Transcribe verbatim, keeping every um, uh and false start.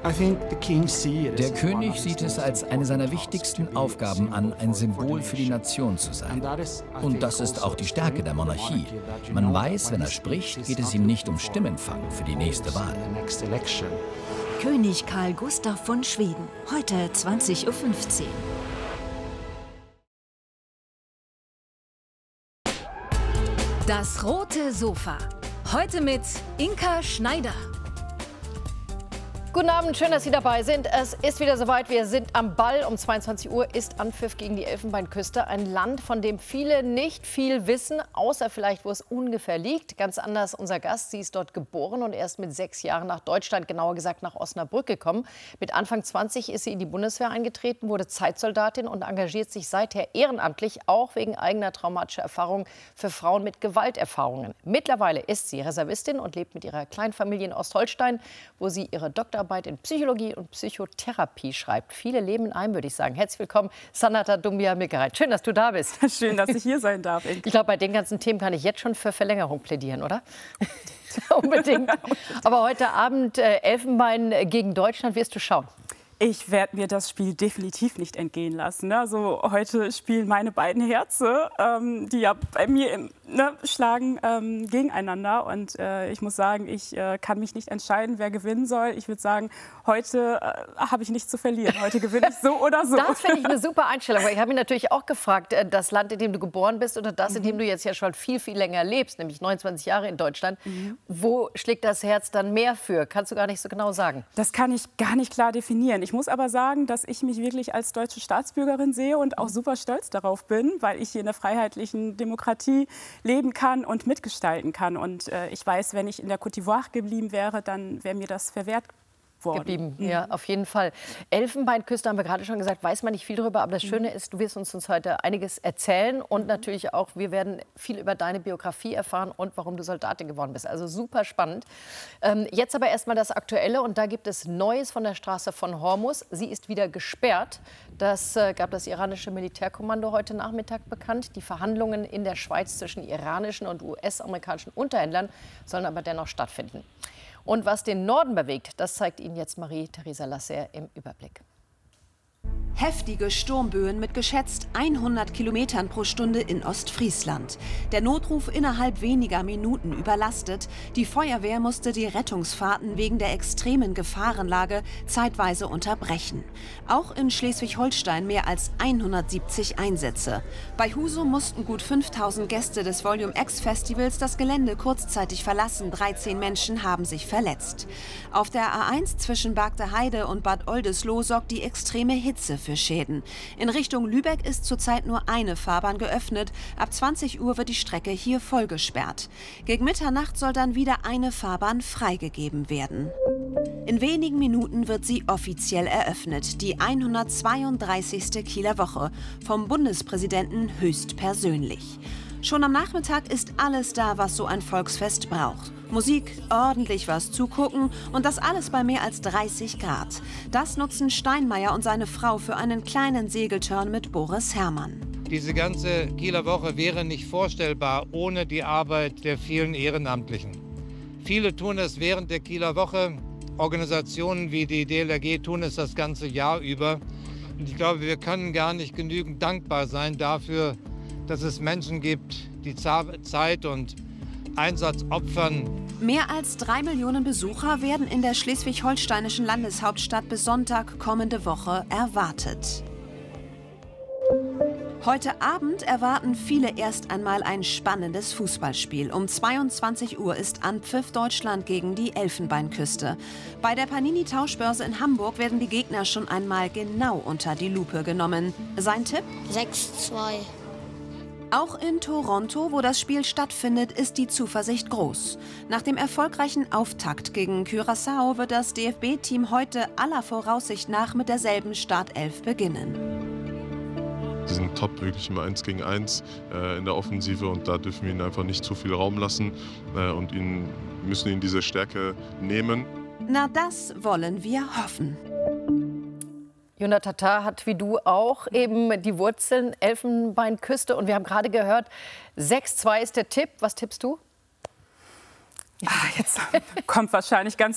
Der König sieht es als eine seiner wichtigsten Aufgaben an, ein Symbol für die Nation zu sein. Und das ist auch die Stärke der Monarchie. Man weiß, wenn er spricht, geht es ihm nicht um Stimmenfang für die nächste Wahl. König Karl Gustav von Schweden, heute zwanzig Uhr fünfzehn. Das rote Sofa. Heute mit Inka Schneider. Guten Abend, schön, dass Sie dabei sind. Es ist wieder soweit, wir sind am Ball. Um zweiundzwanzig Uhr ist Anpfiff gegen die Elfenbeinküste. Ein Land, von dem viele nicht viel wissen, außer vielleicht, wo es ungefähr liegt. Ganz anders unser Gast. Sie ist dort geboren und erst mit sechs Jahren nach Deutschland, genauer gesagt nach Osnabrück gekommen. Mit Anfang zwanzig ist sie in die Bundeswehr eingetreten, wurde Zeitsoldatin und engagiert sich seither ehrenamtlich, auch wegen eigener traumatischer Erfahrungen für Frauen mit Gewalterfahrungen. Mittlerweile ist sie Reservistin und lebt mit ihrer kleinen Familie in Ostholstein, wo sie ihre Doktorarbeit in Psychologie und Psychotherapie schreibt. Viele leben in einem, würde ich sagen. Herzlich willkommen, Sanata Doumbia-Mickereit. Schön, dass du da bist. Schön, dass ich hier sein darf. Ich glaube, bei den ganzen Themen kann ich jetzt schon für Verlängerung plädieren, oder? Unbedingt. Aber heute Abend äh, Elfenbein gegen Deutschland wirst du schauen. Ich werde mir das Spiel definitiv nicht entgehen lassen. Also heute spielen meine beiden Herzen, ähm, die ja bei mir im, ne, schlagen, ähm, gegeneinander. Und äh, ich muss sagen, ich äh, kann mich nicht entscheiden, wer gewinnen soll. Ich würde sagen, heute äh, habe ich nichts zu verlieren. Heute gewinne ich so oder so. Das finde ich eine super Einstellung. Weil ich habe mich natürlich auch gefragt, äh, das Land, in dem du geboren bist oder das, in dem du jetzt ja schon viel, viel länger lebst, nämlich neunundzwanzig Jahre in Deutschland. Mhm. Wo schlägt das Herz dann mehr für? Kannst du gar nicht so genau sagen. Das kann ich gar nicht klar definieren. Ich muss aber sagen, dass ich mich wirklich als deutsche Staatsbürgerin sehe und auch super stolz darauf bin, weil ich hier in der freiheitlichen Demokratie leben kann und mitgestalten kann. Und äh, ich weiß, wenn ich in der Côte d'Ivoire geblieben wäre, dann wäre mir das verwehrt worden. Geblieben. Mhm. Ja, auf jeden Fall. Elfenbeinküste haben wir gerade schon gesagt, weiß man nicht viel darüber. Aber das Schöne ist, du wirst uns, uns heute einiges erzählen. Und natürlich auch, wir werden viel über deine Biografie erfahren und warum du Soldatin geworden bist. Also super spannend. Ähm, jetzt aber erst mal das Aktuelle. Und da gibt es Neues von der Straße von Hormuz. Sie ist wieder gesperrt. Das äh, gab das iranische Militärkommando heute Nachmittag bekannt. Die Verhandlungen in der Schweiz zwischen iranischen und U S-amerikanischen Unterhändlern sollen aber dennoch stattfinden. Und was den Norden bewegt, das zeigt Ihnen jetzt Marie-Theresa Lasser im Überblick. Heftige Sturmböen mit geschätzt hundert Kilometern pro Stunde in Ostfriesland. Der Notruf innerhalb weniger Minuten überlastet. Die Feuerwehr musste die Rettungsfahrten wegen der extremen Gefahrenlage zeitweise unterbrechen. Auch in Schleswig-Holstein mehr als hundertsiebzig Einsätze. Bei Husum mussten gut fünftausend Gäste des Volume X Festivals das Gelände kurzzeitig verlassen. dreizehn Menschen haben sich verletzt. Auf der A eins zwischen Bargteheide und Bad Oldesloe sorgt die extreme Hitze für Schäden. In Richtung Lübeck ist zurzeit nur eine Fahrbahn geöffnet. Ab zwanzig Uhr wird die Strecke hier voll gesperrt. Gegen Mitternacht soll dann wieder eine Fahrbahn freigegeben werden. In wenigen Minuten wird sie offiziell eröffnet, die hundertzweiunddreißigste Kieler Woche, vom Bundespräsidenten höchstpersönlich. Schon am Nachmittag ist alles da, was so ein Volksfest braucht. Musik, ordentlich was zugucken und das alles bei mehr als dreißig Grad. Das nutzen Steinmeier und seine Frau für einen kleinen Segeltörn mit Boris Herrmann. Diese ganze Kieler Woche wäre nicht vorstellbar ohne die Arbeit der vielen Ehrenamtlichen. Viele tun es während der Kieler Woche. Organisationen wie die D L R G tun es das ganze Jahr über. Und ich glaube, wir können gar nicht genügend dankbar sein dafür, dass es Menschen gibt, die Zeit und Einsatz opfern. Mehr als drei Millionen Besucher werden in der schleswig-holsteinischen Landeshauptstadt bis Sonntag kommende Woche erwartet. Heute Abend erwarten viele erst einmal ein spannendes Fußballspiel. Um zweiundzwanzig Uhr ist Anpfiff Deutschland gegen die Elfenbeinküste. Bei der Panini-Tauschbörse in Hamburg werden die Gegner schon einmal genau unter die Lupe genommen. Sein Tipp? sechs zwei. Auch in Toronto, wo das Spiel stattfindet, ist die Zuversicht groß. Nach dem erfolgreichen Auftakt gegen Curaçao wird das D F B-Team heute aller Voraussicht nach mit derselben Startelf beginnen. Sie sind top, wirklich im eins gegen eins äh, in der Offensive und da dürfen wir ihnen einfach nicht zu viel Raum lassen äh, und ihnen, müssen ihnen diese Stärke nehmen. Na, das wollen wir hoffen. Juna Tatar hat wie du auch eben die Wurzeln Elfenbeinküste. Und wir haben gerade gehört, sechs zwei ist der Tipp. Was tippst du? Ja, jetzt kommt wahrscheinlich ganz